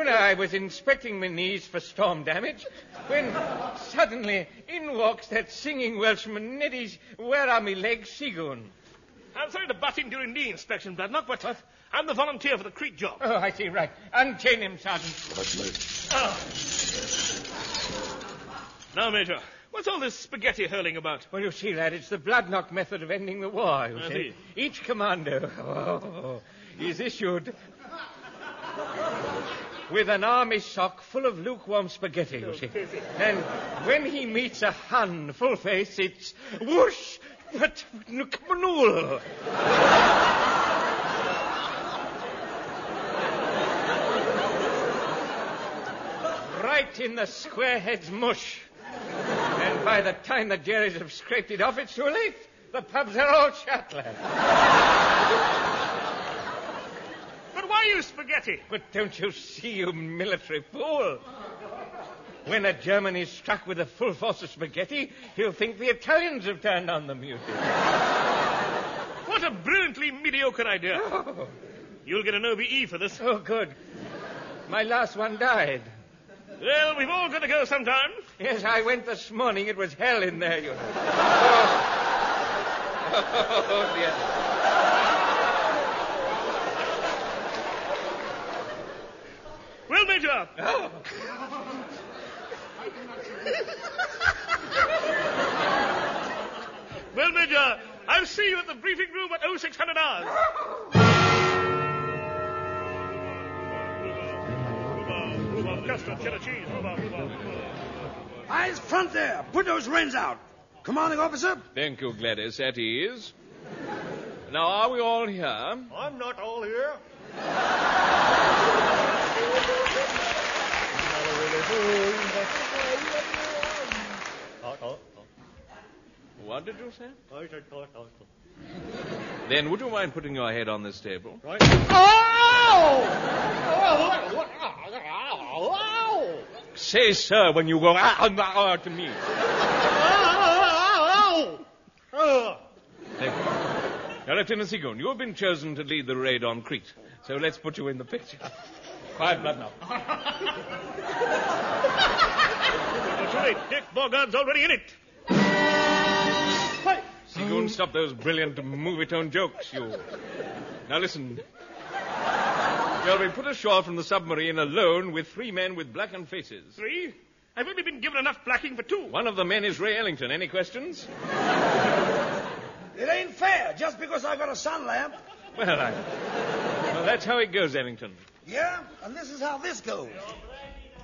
Well, I was inspecting my knees for storm damage when suddenly in walks that singing Welshman, Neddy's Where Are Me Legs, Seagoon. I'm sorry to butt in during knee inspection, Bladnock, but I'm the volunteer for the Crete job. Oh, I see, right. Unchain him, Sergeant. Now, Major, what's all this spaghetti hurling about? Well, you see, lad, it's the Bladnock method of ending the war, you see. Each commando is issued with an army sock full of lukewarm spaghetti, you see. And when he meets a Hun full face, it's whoosh, but Kmanul. Right in the squarehead's mush. And by the time the Jerrys have scraped it off, it's too late. The pubs are all shut, lad. But why use spaghetti? But don't you see, you military fool? When a German is struck with a full force of spaghetti, he'll think the Italians have turned on the mutiny. What a brilliantly mediocre idea. Oh. You'll get an OBE for this. Oh, good. My last one died. Well, we've all got to go sometime. Yes, I went this morning. It was hell in there, you know. Oh dear. Well, Major. Oh. Well, Major, I'll see you at the briefing room at 0600 hours. Custard, cheddar cheese, Eyes front there. Put those wrens out. Commanding officer? Thank you, Gladys. At ease. Now, are we all here? I'm not all here. What did you say? I said Then would you mind putting your head on this table? Right. Say, sir, when you go to me. Thank you. Now, Lieutenant Seagoon, you have been chosen to lead the raid on Crete, so let's put you in the picture. Quiet blood now. Too late. Dick Bogart's already in it. Seagoon, stop those brilliant movie-tone jokes, you. Now, listen. Shall we put ashore from the submarine alone with 3 men with blackened faces? 3? I've only been given enough blacking for 2. One of the men is Ray Ellington. Any questions? It ain't fair, just because I got a sun lamp. Well, that's how it goes, Ellington. Yeah, and this is how this goes.